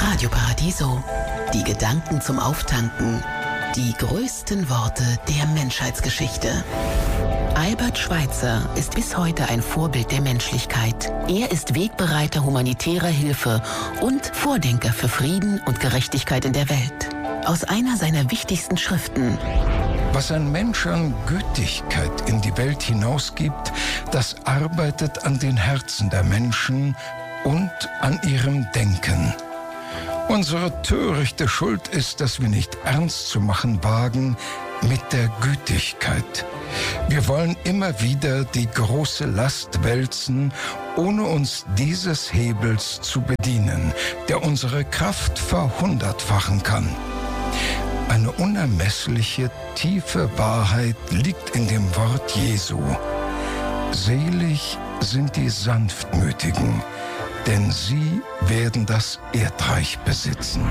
Radio Paradiso. Die Gedanken zum Auftanken. Die größten Worte der Menschheitsgeschichte. Albert Schweitzer ist bis heute ein Vorbild der Menschlichkeit. Er ist Wegbereiter humanitärer Hilfe und Vordenker für Frieden und Gerechtigkeit in der Welt. Aus einer seiner wichtigsten Schriften: Was ein Mensch an Gütigkeit in die Welt hinausgibt, das arbeitet an den Herzen der Menschen und an ihrem Denken. Unsere törichte Schuld ist, dass wir nicht ernst zu machen wagen mit der Gütigkeit. Wir wollen immer wieder die große Last wälzen, ohne uns dieses Hebels zu bedienen, der unsere Kraft verhundertfachen kann. Eine unermessliche, tiefe Wahrheit liegt in dem Wort Jesu. Selig sind die Sanftmütigen, denn sie werden das Erdreich besitzen.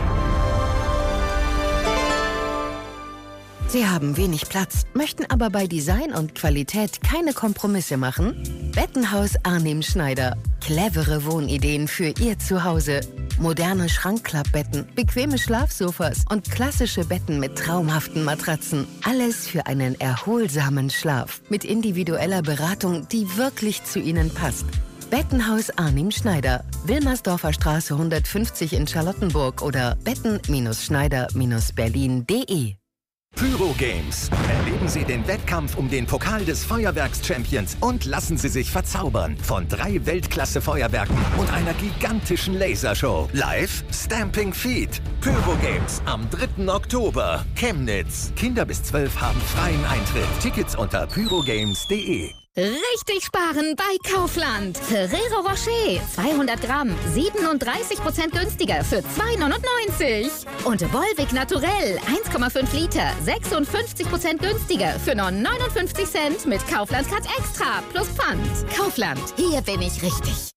Sie haben wenig Platz, möchten aber bei Design und Qualität keine Kompromisse machen? Bettenhaus Arnim Schneider. Clevere Wohnideen für Ihr Zuhause. Moderne Schrankklappbetten, bequeme Schlafsofas und klassische Betten mit traumhaften Matratzen. Alles für einen erholsamen Schlaf. Mit individueller Beratung, die wirklich zu Ihnen passt. Bettenhaus Arnim Schneider. Wilmersdorfer Straße 150 in Charlottenburg oder betten-schneider-berlin.de. Pyro Games. Erleben Sie den Wettkampf um den Pokal des Feuerwerks-Champions und lassen Sie sich verzaubern von 3 Weltklasse-Feuerwerken und einer gigantischen Lasershow. Live Stamping Feet. Pyro Games am 3. Oktober. Chemnitz. Kinder bis 12 haben freien Eintritt. Tickets unter pyrogames.de. Richtig sparen bei Kaufland. Ferrero Rocher, 200 Gramm, 37% günstiger für 2,99. Und Volvic Naturell, 1,5 Liter, 56% günstiger für nur 59 Cent mit Kaufland Cut Extra plus Pfand. Kaufland, hier bin ich richtig.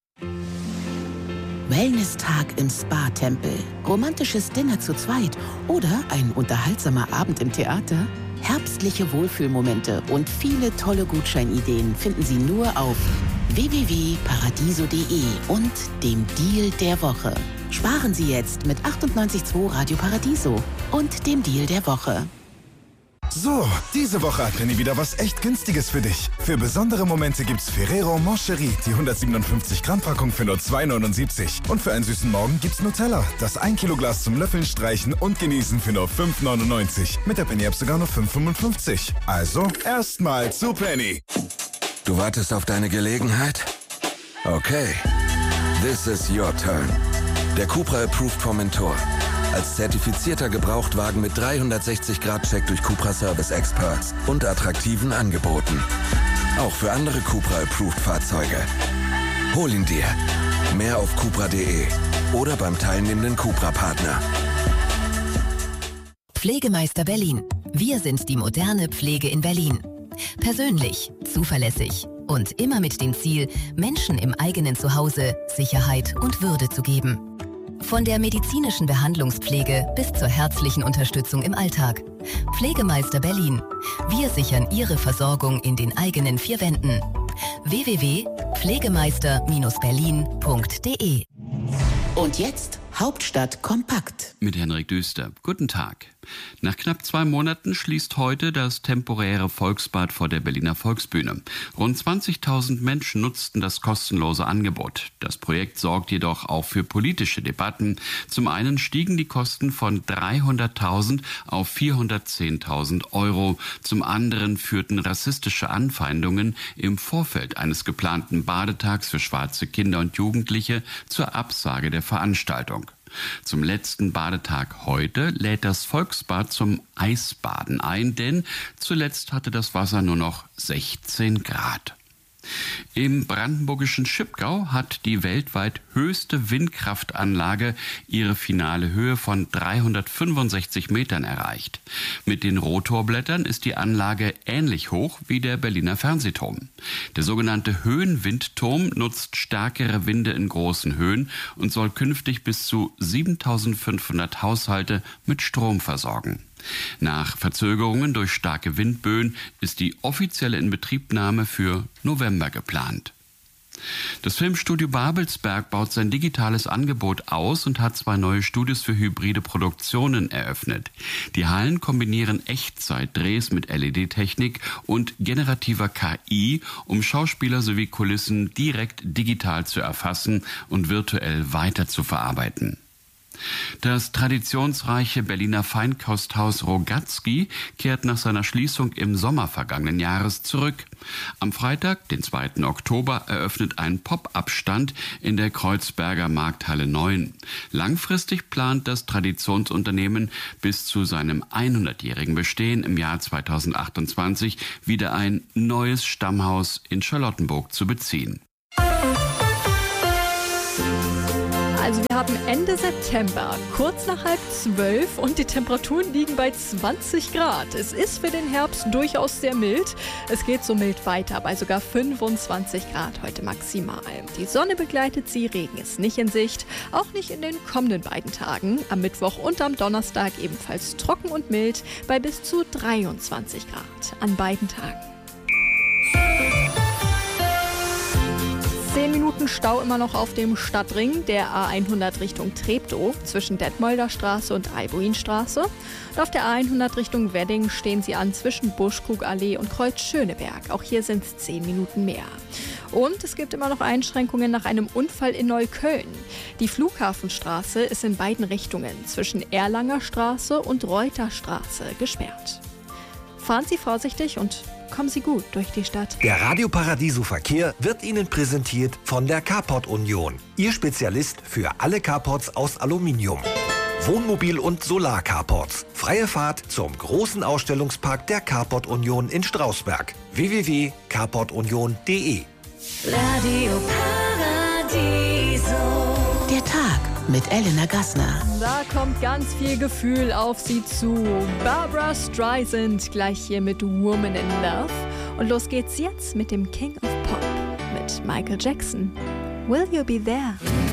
Wellness-Tag im Spa-Tempel, romantisches Dinner zu zweit oder ein unterhaltsamer Abend im Theater? Herbstliche Wohlfühlmomente und viele tolle Gutscheinideen finden Sie nur auf www.paradiso.de und dem Deal der Woche. Sparen Sie jetzt mit 98.2 Radio Paradiso und dem Deal der Woche. So, diese Woche hat Penny wieder was echt Günstiges für dich. Für besondere Momente gibt's Ferrero Moncherie, die 157 Gramm Packung für nur 2,79. Und für einen süßen Morgen gibt's Nutella, das 1 Kilo Glas zum Löffeln, Streichen und Genießen für nur 5,99. Mit der Penny-App sogar nur 5,55. Also, erstmal zu Penny. Du wartest auf deine Gelegenheit? Okay. This is your turn. Der Cupra Approved Formentor. Als zertifizierter Gebrauchtwagen mit 360-Grad-Check durch Cupra Service Experts und attraktiven Angeboten. Auch für andere Cupra-Approved-Fahrzeuge. Hol ihn dir. Mehr auf cupra.de oder beim teilnehmenden Cupra-Partner. Pflegemeister Berlin. Wir sind die moderne Pflege in Berlin. Persönlich, zuverlässig und immer mit dem Ziel, Menschen im eigenen Zuhause Sicherheit und Würde zu geben. Von der medizinischen Behandlungspflege bis zur herzlichen Unterstützung im Alltag. Pflegemeister Berlin. Wir sichern Ihre Versorgung in den eigenen 4 Wänden. www.pflegemeister-berlin.de. Und jetzt Hauptstadt kompakt. Mit Henrik Düster. Guten Tag. Nach knapp 2 Monaten schließt heute das temporäre Volksbad vor der Berliner Volksbühne. Rund 20.000 Menschen nutzten das kostenlose Angebot. Das Projekt sorgt jedoch auch für politische Debatten. Zum einen stiegen die Kosten von 300.000 auf 410.000 Euro. Zum anderen führten rassistische Anfeindungen im Vorfeld eines geplanten Badetags für schwarze Kinder und Jugendliche zur Absage der Veranstaltung. Zum letzten Badetag heute lädt das Volksbad zum Eisbaden ein, denn zuletzt hatte das Wasser nur noch 16 Grad. Im brandenburgischen Schipgau hat die weltweit höchste Windkraftanlage ihre finale Höhe von 365 Metern erreicht. Mit den Rotorblättern ist die Anlage ähnlich hoch wie der Berliner Fernsehturm. Der sogenannte Höhenwindturm nutzt stärkere Winde in großen Höhen und soll künftig bis zu 7.500 Haushalte mit Strom versorgen. Nach Verzögerungen durch starke Windböen ist die offizielle Inbetriebnahme für November geplant. Das Filmstudio Babelsberg baut sein digitales Angebot aus und hat 2 neue Studios für hybride Produktionen eröffnet. Die Hallen kombinieren Echtzeitdrehs mit LED-Technik und generativer KI, um Schauspieler sowie Kulissen direkt digital zu erfassen und virtuell weiter zu verarbeiten. Das traditionsreiche Berliner Feinkosthaus Rogatski kehrt nach seiner Schließung im Sommer vergangenen Jahres zurück. Am Freitag, den 2. Oktober, eröffnet ein Pop-up-Stand in der Kreuzberger Markthalle 9. Langfristig plant das Traditionsunternehmen bis zu seinem 100-jährigen Bestehen im Jahr 2028 wieder ein neues Stammhaus in Charlottenburg zu beziehen. Also wir haben Ende September, kurz nach 11:30 und die Temperaturen liegen bei 20 Grad. Es ist für den Herbst durchaus sehr mild. Es geht so mild weiter, bei sogar 25 Grad heute maximal. Die Sonne begleitet sie, Regen ist nicht in Sicht, auch nicht in den kommenden beiden Tagen. Am Mittwoch und am Donnerstag ebenfalls trocken und mild bei bis zu 23 Grad an beiden Tagen. 10 Minuten Stau immer noch auf dem Stadtring der A100 Richtung Treptow zwischen Detmolder Straße und Albuinstraße. Und auf der A100 Richtung Wedding stehen sie an zwischen Buschkugallee und Kreuz Schöneberg. Auch hier sind es 10 Minuten mehr. Und es gibt immer noch Einschränkungen nach einem Unfall in Neukölln. Die Flughafenstraße ist in beiden Richtungen zwischen Erlanger Straße und Reuterstraße gesperrt. Fahren Sie vorsichtig und kommen Sie gut durch die Stadt. Der Radio Paradiso Verkehr wird Ihnen präsentiert von der Carport Union. Ihr Spezialist für alle Carports aus Aluminium. Wohnmobil- und Solar-Carports. Freie Fahrt zum großen Ausstellungspark der Carport Union in Strausberg. www.carportunion.de. Radio Paradiso. Der Tag mit Elena Gassner. Da kommt ganz viel Gefühl auf Sie zu. Barbra Streisand gleich hier mit Woman in Love. Und los geht's jetzt mit dem King of Pop, mit Michael Jackson. Will You Be There?